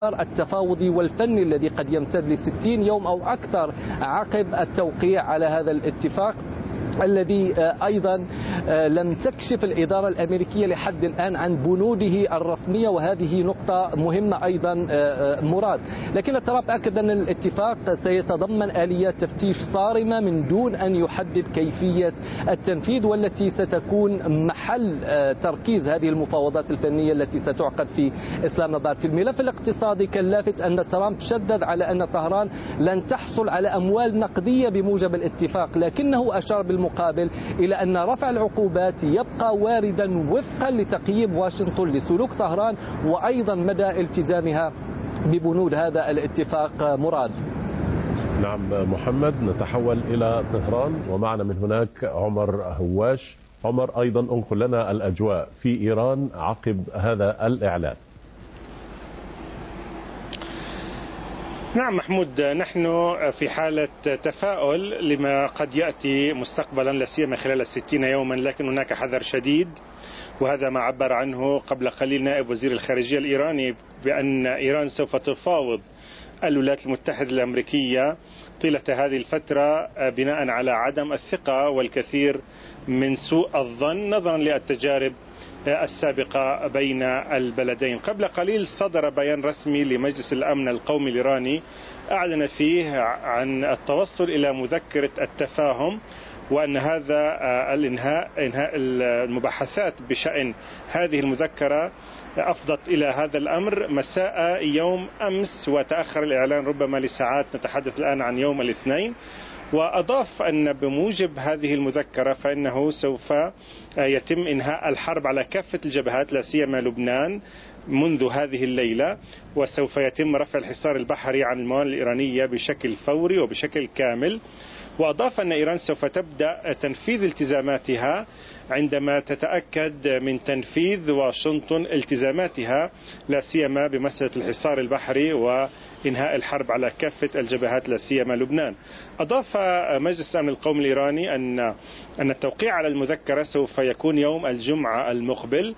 التفاوضي والفني الذي قد يمتد ل60 يوم أو أكثر عقب التوقيع على هذا الاتفاق الذي أيضا لم تكشف الإدارة الأمريكية لحد الآن عن بنوده الرسمية، وهذه نقطة مهمة أيضا مراد. لكن ترامب أكد أن الاتفاق سيتضمن آليات تفتيش صارمة من دون أن يحدد كيفية التنفيذ، والتي ستكون محل تركيز هذه المفاوضات الفنية التي ستعقد في إسلام آباد. في الملف الاقتصادي كان لافت أن ترامب شدد على أن طهران لن تحصل على أموال نقدية بموجب الاتفاق، لكنه أشار بالمقابل إلى أن رفع العقوبات يبقى واردا وفقا لتقييم واشنطن لسلوك طهران وأيضا مدى التزامها ببنود هذا الاتفاق. مراد. نعم محمد، نتحول إلى طهران ومعنا من هناك عمر هواش. عمر، أيضا انقل لنا الأجواء في إيران عقب هذا الإعلان. نعم محمود، نحن في حالة تفاؤل لما قد يأتي مستقبلا، لا سيما خلال 60 يوما، لكن هناك حذر شديد، وهذا ما عبر عنه قبل قليل نائب وزير الخارجية الإيراني بأن إيران سوف تفاوض الولايات المتحدة الأمريكية طيلة هذه الفترة بناء على عدم الثقة والكثير من سوء الظن نظرا للتجارب السابقة بين البلدين. قبل قليل صدر بيان رسمي لمجلس الأمن القومي الإيراني أعلن فيه عن التوصل إلى مذكرة التفاهم، وأن هذا إنهاء المباحثات بشأن هذه المذكرة أفضت إلى هذا الأمر مساء يوم أمس، وتأخر الإعلان ربما لساعات، نتحدث الآن عن يوم الاثنين. وأضاف أن بموجب هذه المذكرة فإنه سوف يتم إنهاء الحرب على كافة الجبهات، لا سيما لبنان، منذ هذه الليلة، وسوف يتم رفع الحصار البحري عن الموانئ الإيرانية بشكل فوري وبشكل كامل. وأضاف أن إيران سوف تبدأ تنفيذ التزاماتها عندما تتأكد من تنفيذ واشنطن التزاماتها، لا سيما بمسألة الحصار البحري وإنهاء الحرب على كافة الجبهات، لا سيما لبنان. أضاف مجلس الأمن القومي الإيراني أن التوقيع على المذكرة سوف يكون يوم الجمعة المقبل،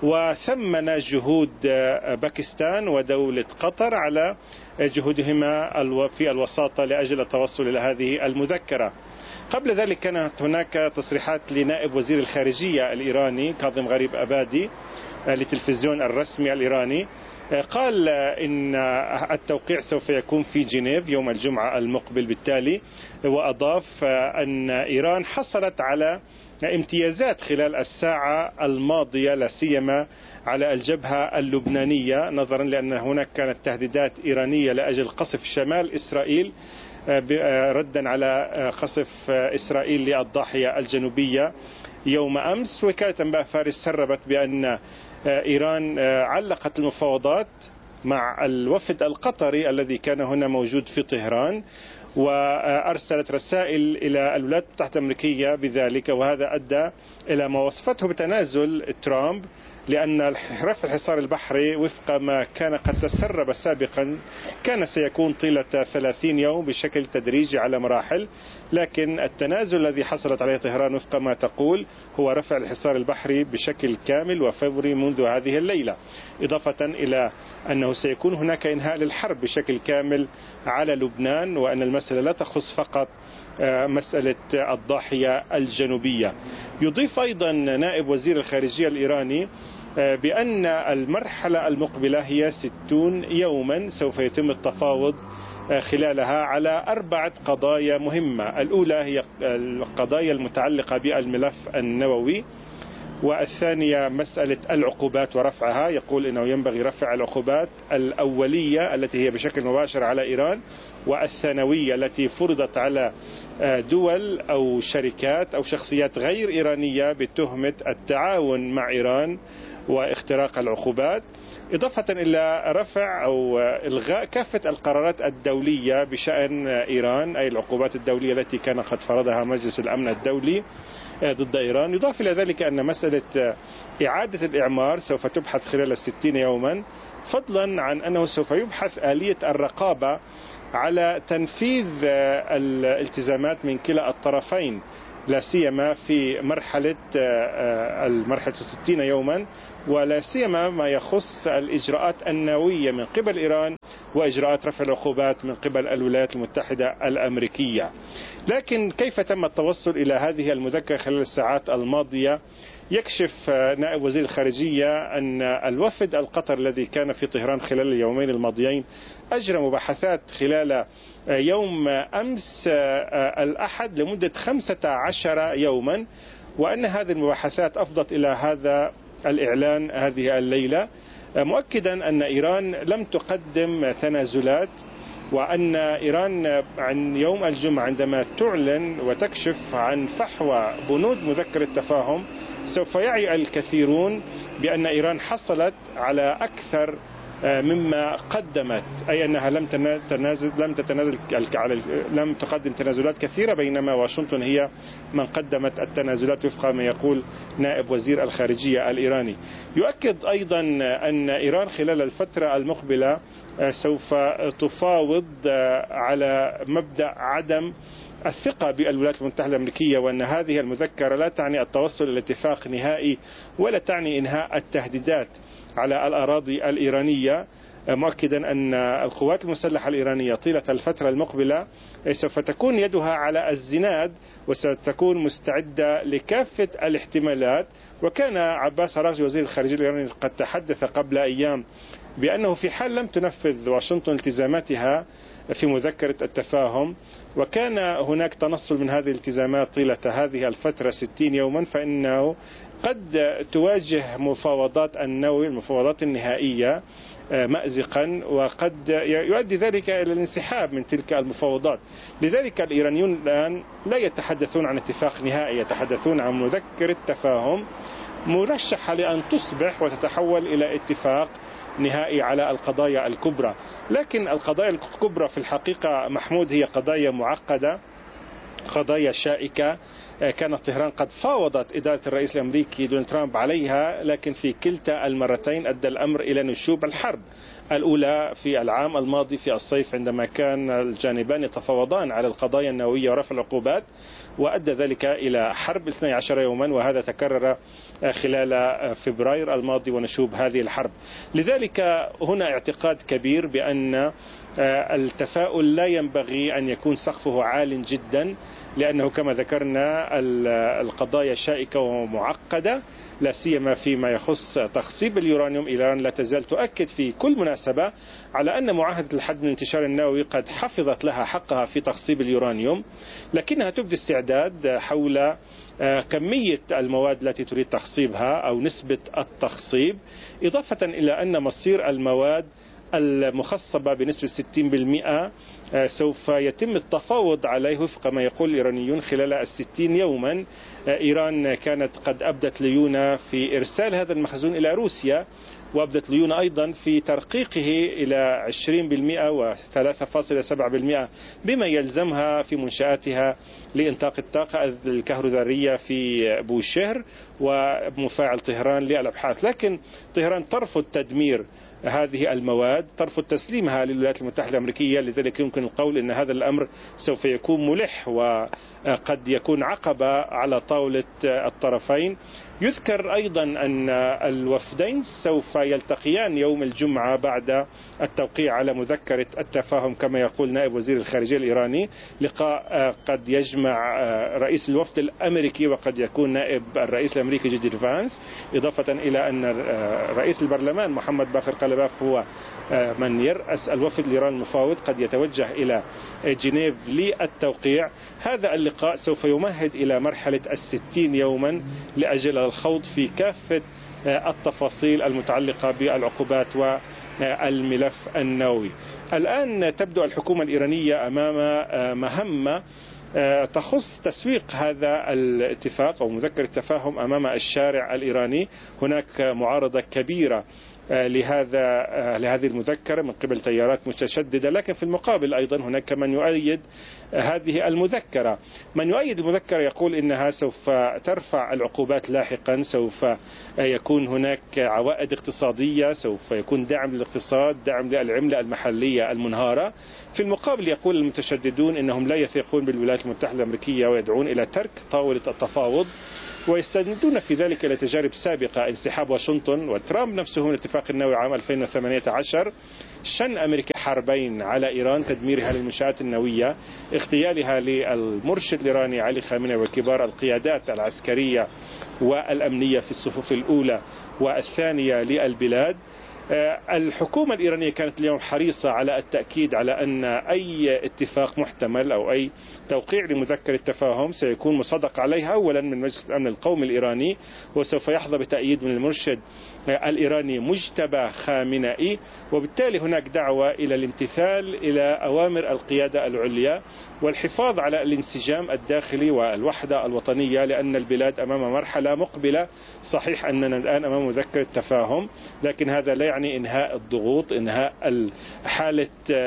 وثمن جهود باكستان ودولة قطر على جهودهما في الوساطة لأجل التوصل إلى هذه المذكرة. قبل ذلك كانت هناك تصريحات لنائب وزير الخارجية الإيراني كاظم غريب أبادي للتلفزيون الرسمي الإيراني، قال إن التوقيع سوف يكون في جنيف يوم الجمعة المقبل بالتالي. وأضاف أن إيران حصلت على امتيازات خلال الساعة الماضية، لا سيما على الجبهة اللبنانية، نظرا لأن هناك كانت تهديدات إيرانية لأجل قصف شمال إسرائيل ردا على قصف إسرائيل للضاحية الجنوبية يوم أمس. وكالة أنباء فارس سربت بأن إيران علقت المفاوضات مع الوفد القطري الذي كان هنا موجود في طهران، وأرسلت رسائل إلى الولايات المتحدة الأمريكية بذلك، وهذا أدى إلى ما وصفته بتنازل ترامب، لأن رفع الحصار البحري وفق ما كان قد تسرب سابقا كان سيكون طيلة 30 يوم بشكل تدريجي على مراحل، لكن التنازل الذي حصلت عليه طهران وفق ما تقول هو رفع الحصار البحري بشكل كامل وفوري منذ هذه الليلة، إضافة إلى أنه سيكون هناك إنهاء للحرب بشكل كامل على لبنان، وأن المسألة لا تخص فقط مسألة الضاحية الجنوبية. يضيف أيضا نائب وزير الخارجية الإيراني بأن المرحلة المقبلة هي 60 يوما سوف يتم التفاوض خلالها على 4 قضايا مهمة. الأولى هي القضايا المتعلقة بالملف النووي، والثانية مسألة العقوبات ورفعها، يقول إنه ينبغي رفع العقوبات الأولية التي هي بشكل مباشر على إيران، والثانوية التي فرضت على دول أو شركات أو شخصيات غير إيرانية بتهمة التعاون مع إيران واختراق العقوبات، إضافة إلى رفع أو إلغاء كافة القرارات الدولية بشأن إيران، أي العقوبات الدولية التي كان قد فرضها مجلس الأمن الدولي ضد إيران. يضاف إلى ذلك أن مسألة إعادة الإعمار سوف تبحث خلال 60 يوما، فضلا عن أنه سوف يبحث آلية الرقابة على تنفيذ الالتزامات من كلا الطرفين لا سيما في مرحلة 60 يوما، ولا سيما ما يخص الإجراءات النووية من قبل إيران وإجراءات رفع العقوبات من قبل الولايات المتحدة الأمريكية. لكن كيف تم التوصل إلى هذه المذكرة خلال الساعات الماضية؟ يكشف نائب وزير الخارجية أن الوفد القطري الذي كان في طهران خلال اليومين الماضيين أجرى مباحثات خلال يوم أمس الأحد لمدة 15 يوما، وأن هذه المباحثات أفضت إلى هذا الإعلان هذه الليلة، مؤكدا أن إيران لم تقدم تنازلات، وأن إيران عن يوم الجمعة عندما تعلن وتكشف عن فحوى بنود مذكرة التفاهم سوف يعي الكثيرون بأن إيران حصلت على أكثر مما قدمت، أي أنها لم تقدم تنازلات كثيرة، بينما واشنطن هي من قدمت التنازلات وفق ما يقول نائب وزير الخارجية الإيراني. يؤكد أيضا أن إيران خلال الفترة المقبلة سوف تفاوض على مبدأ عدم الثقة بالولايات المتحدة الأمريكية، وأن هذه المذكرة لا تعني التوصل إلى اتفاق نهائي ولا تعني إنهاء التهديدات على الأراضي الإيرانية، مؤكدا أن القوات المسلحة الإيرانية طيلة الفترة المقبلة سوف تكون يدها على الزناد وستكون مستعدة لكافة الاحتمالات. وكان عباس عراقجي وزير الخارجية الإيراني قد تحدث قبل أيام بأنه في حال لم تنفذ واشنطن التزاماتها في مذكرة التفاهم وكان هناك تنصل من هذه الالتزامات طيلة هذه الفترة 60 يوما، فإنه قد تواجه مفاوضات النووي المفاوضات النهائية مأزقا، وقد يؤدي ذلك إلى الانسحاب من تلك المفاوضات. لذلك الإيرانيون الآن لا يتحدثون عن اتفاق نهائي، يتحدثون عن مذكرة تفاهم مرشحة لأن تصبح وتتحول إلى اتفاق نهائي على القضايا الكبرى. لكن القضايا الكبرى في الحقيقة محمود هي قضايا معقدة، قضايا شائكة، كانت طهران قد فاوضت إدارة الرئيس الأمريكي دونالد ترامب عليها، لكن في كلتا المرتين أدى الأمر إلى نشوب الحرب. الأولى في العام الماضي في الصيف عندما كان الجانبان يتفاوضان على القضايا النووية ورفع العقوبات، وأدى ذلك إلى حرب 12 يوما، وهذا تكرر خلال فبراير الماضي ونشوب هذه الحرب. لذلك هنا اعتقاد كبير بأن التفاؤل لا ينبغي أن يكون سقفه عال جدا، لأنه كما ذكرنا القضايا شائكة ومعقدة، لا سيما فيما يخص تخصيب اليورانيوم. إيران لا تزال تؤكد في كل مناسبة على أن معاهدة الحد من الانتشار النووي قد حفظت لها حقها في تخصيب اليورانيوم، لكنها تبدي استعداد حول كمية المواد التي تريد تخصيبها أو نسبة التخصيب، إضافة إلى أن مصير المواد المخصبة بنسبة 60% سوف يتم التفاوض عليه وفق ما يقول الإيرانيون خلال 60 يوما. إيران كانت قد أبدت ليونة في إرسال هذا المخزون إلى روسيا، وأبدت ليونة أيضا في ترقيقه إلى 20% و3.7% بما يلزمها في منشآتها لإنتاج الطاقة الكهروذرية في بوشهر ومفاعل طهران للأبحاث. لكن طهران ترفض تدمير هذه المواد، ترفض تسليمها للولايات المتحدة الأمريكية. لذلك يمكن القول أن هذا الأمر سوف يكون ملح وقد يكون عقبة على طاولة الطرفين. يذكر أيضا أن الوفدين سوف يلتقيان يوم الجمعة بعد التوقيع على مذكرة التفاهم كما يقول نائب وزير الخارجية الإيراني، لقاء قد يجمع رئيس الوفد الأمريكي وقد يكون نائب الرئيس الأمريكي جي دي فانس، إضافة إلى أن رئيس البرلمان محمد باقر قلباف هو من يرأس الوفد الإيراني المفاوض قد يتوجه إلى جنيف للتوقيع. هذا اللقاء سوف يمهد إلى مرحلة 60 يوما لأجل الخوض في كافة التفاصيل المتعلقة بالعقوبات والملف النووي. الآن تبدو الحكومة الإيرانية أمام مهمة تخص تسويق هذا الاتفاق أو مذكرة التفاهم أمام الشارع الإيراني. هناك معارضة كبيرة لهذه المذكرة من قبل تيارات متشددة، لكن في المقابل أيضا هناك من يؤيد هذه المذكرة. من يؤيد المذكرة يقول إنها سوف ترفع العقوبات لاحقا، سوف يكون هناك عوائد اقتصادية، سوف يكون دعم للاقتصاد، دعم للعملة المحلية المنهارة. في المقابل يقول المتشددون إنهم لا يثقون بالولايات المتحدة الأمريكية ويدعون إلى ترك طاولة التفاوض، ويستندون في ذلك إلى تجارب سابقة، انسحاب واشنطن وترامب نفسه من الاتفاق النووي عام 2018، شن أمريكا حربين على إيران، تدميرها للمنشآت النووية، اغتيالها للمرشد الإيراني علي خامنئي وكبار القيادات العسكرية والأمنية في الصفوف الأولى والثانية للبلاد. الحكومة الإيرانية كانت اليوم حريصة على التأكيد على أن أي اتفاق محتمل أو أي توقيع لمذكرة تفاهم سيكون مصدق عليها أولا من مجلس الأمن القومي الإيراني، وسوف يحظى بتأييد من المرشد الإيراني مجتبى خامنئي، وبالتالي هناك دعوة إلى الامتثال إلى أوامر القيادة العليا والحفاظ على الانسجام الداخلي والوحدة الوطنية، لأن البلاد أمام مرحلة مقبلة. صحيح أننا الآن أمام مذكرة تفاهم، لكن هذا لا يعني إنهاء الضغوط، إنهاء حالة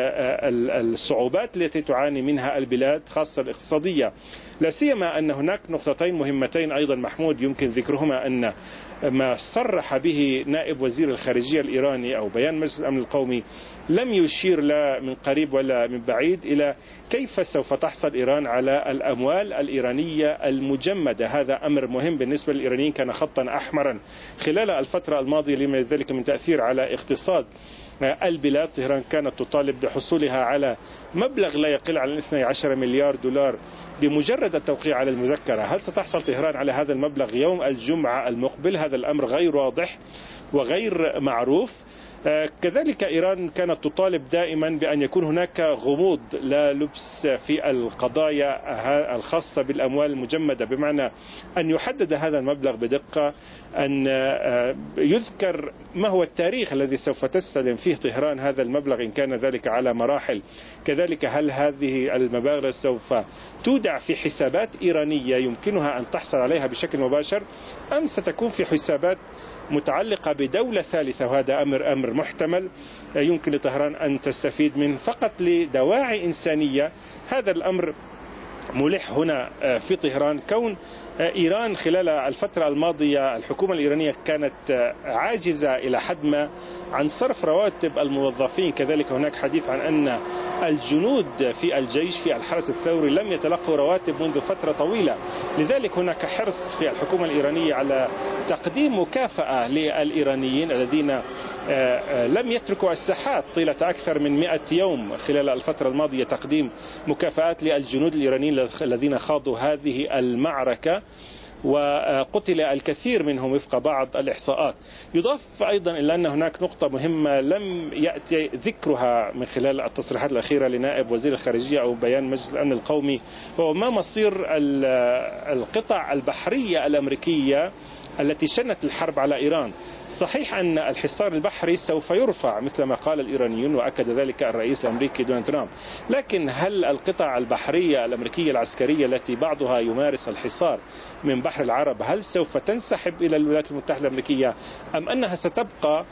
الصعوبات التي تعاني منها البلاد خاصة الاقتصادية. لا سيما أن هناك نقطتين مهمتين أيضا محمود يمكن ذكرهما، أن ما صرح به نائب وزير الخارجية الإيراني أو بيان مجلس الأمن القومي لم يشير لا من قريب ولا من بعيد إلى كيف سوف تحصل إيران على الأموال الإيرانية المجمدة. هذا أمر مهم بالنسبة للإيرانيين، كان خطا أحمرا خلال الفترة الماضية لما ذلك من تأثير على اقتصاد البلاد. طهران كانت تطالب بحصولها على مبلغ لا يقل عن 12 مليار دولار بمجرد التوقيع على المذكرة. هل ستحصل طهران على هذا المبلغ يوم الجمعة المقبل؟ هذا الأمر غير واضح وغير معروف. كذلك إيران كانت تطالب دائما بأن يكون هناك غموض لا لبس في القضايا الخاصة بالأموال المجمدة، بمعنى أن يحدد هذا المبلغ بدقة، أن يذكر ما هو التاريخ الذي سوف تستلم فيه طهران هذا المبلغ إن كان ذلك على مراحل. كذلك هل هذه المبالغ سوف تودع في حسابات إيرانية يمكنها أن تحصل عليها بشكل مباشر، أم ستكون في حسابات متعلقة بدولة ثالثة؟ وهذا أمر محتمل يمكن لطهران أن تستفيد منه فقط لدواعي إنسانية. هذا الأمر ملح هنا في طهران، كون إيران خلال الفترة الماضية الحكومة الإيرانية كانت عاجزة إلى حد ما عن صرف رواتب الموظفين. كذلك هناك حديث عن أن الجنود في الجيش في الحرس الثوري لم يتلقوا رواتب منذ فترة طويلة، لذلك هناك حرص في الحكومة الإيرانية على تقديم مكافأة للإيرانيين الذين لم يتركوا الساحات طيلة أكثر من 100 يوم خلال الفترة الماضية، تقديم مكافآت للجنود الإيرانيين الذين خاضوا هذه المعركة، وقتل الكثير منهم وفق بعض الإحصاءات. يضاف أيضا إلى أن هناك نقطة مهمة لم يأتي ذكرها من خلال التصريحات الأخيرة لنائب وزير الخارجية أو بيان مجلس الأمن القومي، هو ما مصير القطع البحرية الأمريكية التي شنت الحرب على إيران. صحيح أن الحصار البحري سوف يرفع مثل ما قال الإيرانيون وأكد ذلك الرئيس الأمريكي دونالد ترامب، لكن هل القطع البحرية الأمريكية العسكرية التي بعضها يمارس الحصار من بحر العرب هل سوف تنسحب إلى الولايات المتحدة الأمريكية، أم أنها ستبقى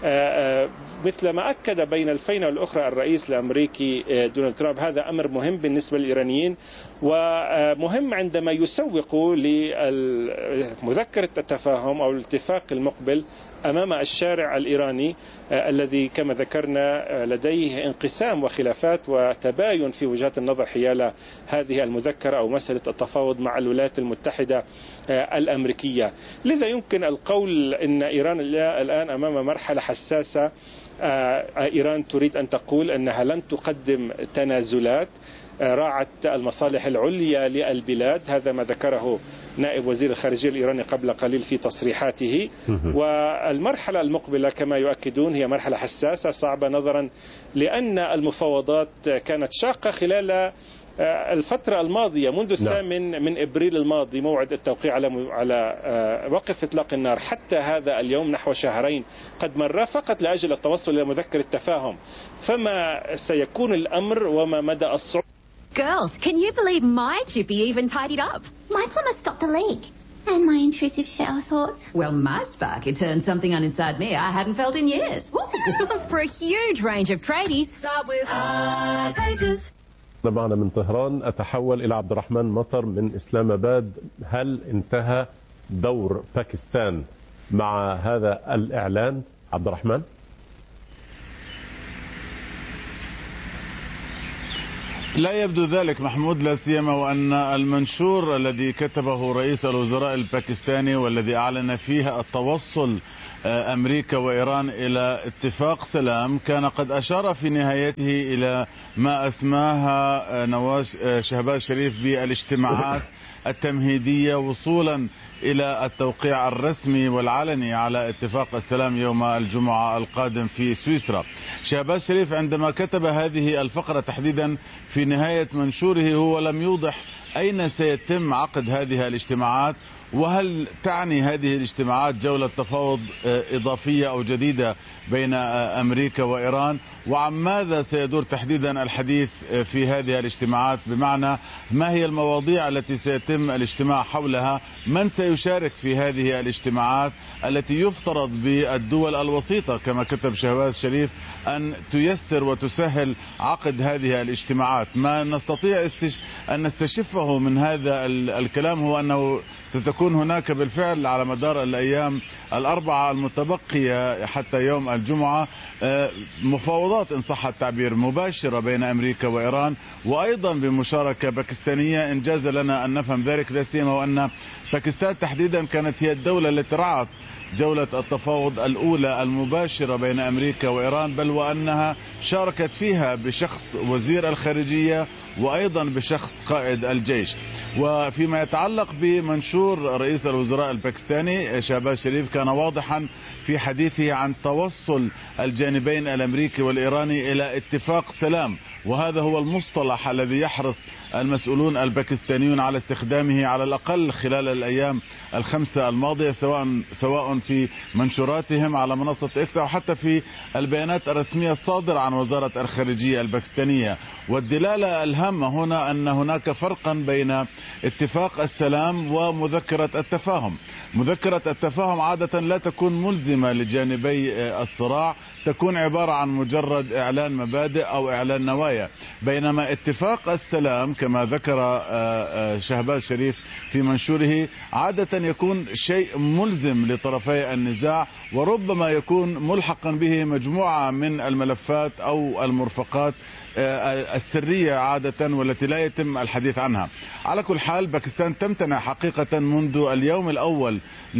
مثل ما أكد بين الفينة والأخرى الرئيس الأمريكي دونالد ترامب؟ هذا أمر مهم بالنسبة للإيرانيين، ومهم عندما يسوقوا لمذكرة التفاهم أو الاتفاق المقبل أمام الشارع الإيراني الذي كما ذكرنا لديه انقسام وخلافات وتباين في وجهات النظر حيال هذه المذكرة أو مسألة التفاوض مع الولايات المتحدة الأمريكية. لذا يمكن القول أن إيران الآن أمام مرحلة حساسة. إيران تريد أن تقول أنها لن تقدم تنازلات، راعت المصالح العليا للبلاد، هذا ما ذكره نائب وزير الخارجية الإيراني قبل قليل في تصريحاته. والمرحلة المقبلة كما يؤكدون هي مرحلة حساسة صعبة، نظرا لأن المفاوضات كانت شاقة خلال الفترة الماضية منذ 8 من إبريل الماضي، موعد التوقيع على وقف إطلاق النار، حتى هذا اليوم نحو شهرين قد مر فقط لأجل التوصل إلى مذكرة التفاهم. فما سيكون الأمر وما مدى الصعوبة؟ Girls, can you believe my chippy even tidied up? My plumber stopped the leak. And my intrusive shower thoughts. Well, my sparky turned something on inside me I hadn't felt in years. For a huge range of tradies, start with Pages. معنا من طهران. أتحول إلى عبد الرحمن مطر من إسلام آباد. هل انتهى دور باكستان مع هذا الإعلان عبد الرحمن؟ لا يبدو ذلك محمود، لا سيما وأن المنشور الذي كتبه رئيس الوزراء الباكستاني والذي أعلن فيه التوصل أمريكا وإيران إلى اتفاق سلام كان قد أشار في نهايته إلى ما أسماها نواز شهباز شريف بالاجتماعات التمهيدية وصولا إلى التوقيع الرسمي والعلني على اتفاق السلام يوم الجمعة القادم في سويسرا. شهباز شريف عندما كتب هذه الفقرة تحديدا في نهاية منشوره هو لم يوضح أين سيتم عقد هذه الاجتماعات، وهل تعني هذه الاجتماعات جولة تفاوض إضافية أو جديدة بين أمريكا وإيران، وعن ماذا سيدور تحديدا الحديث في هذه الاجتماعات، بمعنى ما هي المواضيع التي سيتم الاجتماع حولها، من سيشارك في هذه الاجتماعات التي يفترض بالدول الوسيطة كما كتب شهباز شريف أن تيسر وتسهل عقد هذه الاجتماعات. ما نستطيع أن نستشفه من هذا الكلام هو أنه ستكون هناك بالفعل على مدار الأيام الأربعة المتبقية حتى يوم الجمعة مفاوضات إن صح التعبير مباشرة بين أمريكا وإيران، وأيضا بمشاركة باكستانية إن جاز لنا أن نفهم ذلك، لا سيما وأن باكستان تحديدا كانت هي الدولة التي رعت جولة التفاوض الأولى المباشرة بين أمريكا وإيران، بل وأنها شاركت فيها بشخص وزير الخارجية وأيضا بشخص قائد الجيش. وفيما يتعلق بمنشور رئيس الوزراء الباكستاني شهباز شريف كان واضحا في حديثه عن توصل الجانبين الأمريكي والإيراني إلى اتفاق سلام، وهذا هو المصطلح الذي يحرص المسؤولون الباكستانيون على استخدامه على الأقل خلال الأيام الخمسة الماضية، سواء في منشوراتهم على منصة إكس أو حتى في البيانات الرسمية الصادرة عن وزارة الخارجية الباكستانية. والدلالة الهامة هنا أن هناك فرقا بين اتفاق السلام ومذكرة التفاهم. مذكرة التفاهم عادة لا تكون ملزمة لجانبي الصراع، تكون عبارة عن مجرد إعلان مبادئ أو إعلان نوايا، بينما اتفاق السلام كما ذكر شهباز شريف في منشوره عادة يكون شيء ملزم لطرفي النزاع، وربما يكون ملحقا به مجموعة من الملفات أو المرفقات السرية عادة والتي لا يتم الحديث عنها. على كل حال باكستان تمتنع حقيقة منذ اليوم الأول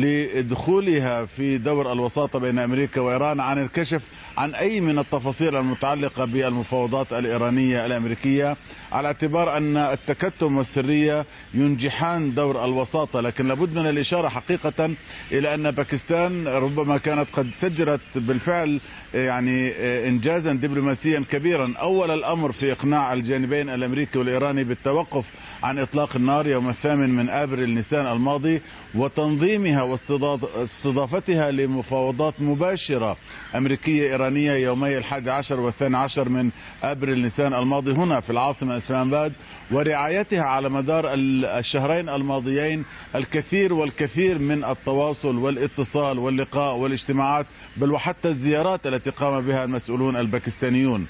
لدخولها في دور الوساطة بين أمريكا وإيران عن الكشف عن أي من التفاصيل المتعلقة بالمفاوضات الإيرانية الأمريكية، على اعتبار أن التكتم والسرية ينجحان دور الوساطة. لكن لابد من الإشارة حقيقة إلى أن باكستان ربما كانت قد سجلت بالفعل يعني إنجازا دبلوماسيا كبيرا، أول الأمر في إقناع الجانبين الأمريكي والإيراني بالتوقف عن إطلاق النار يوم 8 أبريل نيسان الماضي، وتنظيمها واستضافتها لمفاوضات مباشرة أمريكية إيرانية يومي 11 و12 من أبريل نيسان الماضي هنا في العاصمة إسلام آباد، ورعايتها على مدار الشهرين الماضيين الكثير والكثير من التواصل والاتصال واللقاء والاجتماعات، بل وحتى الزيارات التي قام بها المسؤولون الباكستانيون.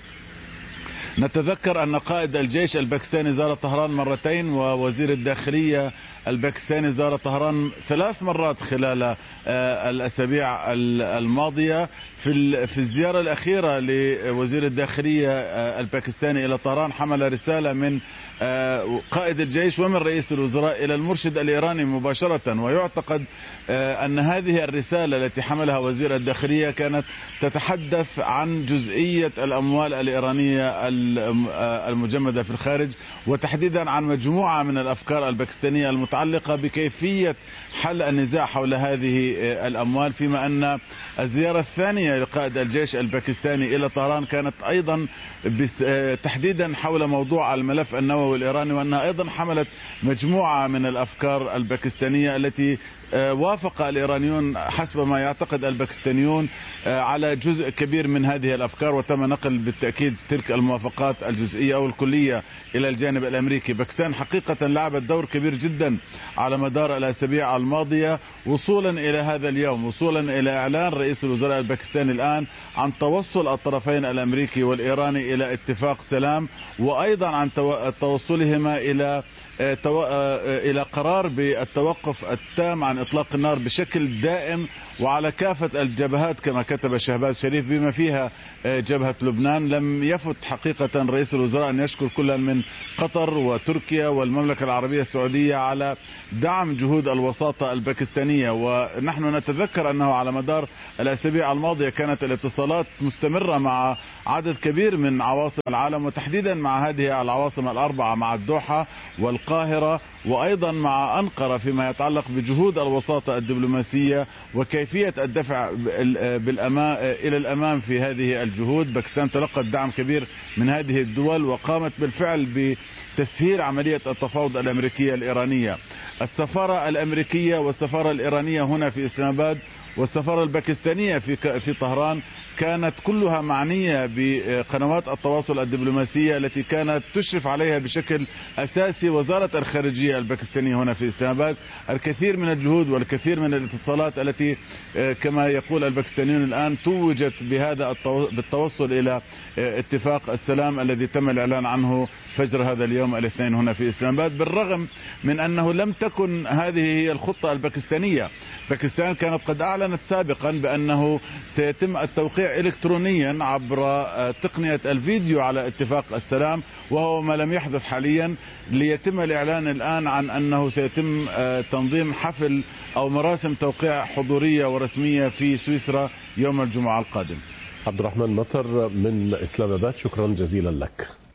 نتذكر أن قائد الجيش الباكستاني زار طهران مرتين، ووزير الداخلية الباكستاني زار طهران 3 مرات خلال الأسابيع الماضية. في الزيارة الأخيرة لوزير الداخلية الباكستاني إلى طهران حمل رسالة من قائد الجيش ومن رئيس الوزراء إلى المرشد الإيراني مباشرة، ويعتقد أن هذه الرسالة التي حملها وزير الداخلية كانت تتحدث عن جزئية الأموال الإيرانية المجمدة في الخارج، وتحديدا عن مجموعة من الأفكار الباكستانية المتعلقة بكيفية حل النزاع حول هذه الأموال، فيما أن الزيارة الثانية لقائد الجيش الباكستاني إلى طهران كانت أيضا تحديدا حول موضوع الملف النووي الإيراني، وأنها أيضا حملت مجموعة من الأفكار الباكستانية التي وافق الإيرانيون حسب ما يعتقد الباكستانيون على جزء كبير من هذه الأفكار، وتم نقل بالتأكيد تلك الموافقات الجزئية أو الكلية إلى الجانب الأمريكي. باكستان حقيقة لعبت دور كبير جدا على مدار الأسابيع الماضية وصولا إلى هذا اليوم، وصولا إلى إعلان رئيس الوزراء الباكستاني الآن عن توصل الطرفين الأمريكي والإيراني إلى اتفاق سلام، وأيضا عن توصلهما إلى قرار بالتوقف التام عن إطلاق النار بشكل دائم وعلى كافة الجبهات كما كتب شهباز شريف بما فيها جبهة لبنان. لم يفت حقيقة رئيس الوزراء أن يشكر كل من قطر وتركيا والمملكة العربية السعودية على دعم جهود الوساطة الباكستانية. ونحن نتذكر أنه على مدار الأسابيع الماضية كانت الاتصالات مستمرة مع عدد كبير من عواصم العالم، وتحديدا مع هذه العواصم الأربعة، مع الدوحة والقاهرة وأيضا مع أنقرة، فيما يتعلق بجهود الوساطة الدبلوماسية وكيفية الدفع إلى الأمام في هذه الجهود. باكستان تلقت دعم كبير من هذه الدول وقامت بالفعل بتسهيل عملية التفاوض الأمريكية الإيرانية. السفارة الأمريكية والسفارة الإيرانية هنا في إسلام آباد والسفارة الباكستانية في طهران كانت كلها معنية بقنوات التواصل الدبلوماسية التي كانت تشرف عليها بشكل أساسي وزارة الخارجية الباكستانية هنا في إسلام آباد. الكثير من الجهود والكثير من الاتصالات التي كما يقول الباكستانيون الآن توجت بالتوصل إلى اتفاق السلام الذي تم الإعلان عنه فجر هذا اليوم الاثنين هنا في إسلام آباد، بالرغم من أنه لم تكن هذه هي الخطة الباكستانية. باكستان كانت قد أعلنت سابقا بأنه سيتم التوقيع إلكترونيا عبر تقنية الفيديو على اتفاق السلام، وهو ما لم يحدث حاليا، ليتم الإعلان الآن عن أنه سيتم تنظيم حفل أو مراسم توقيع حضورية ورسمية في سويسرا يوم الجمعة القادم. عبد الرحمن مطر من إسلام آباد، شكرا جزيلا لك.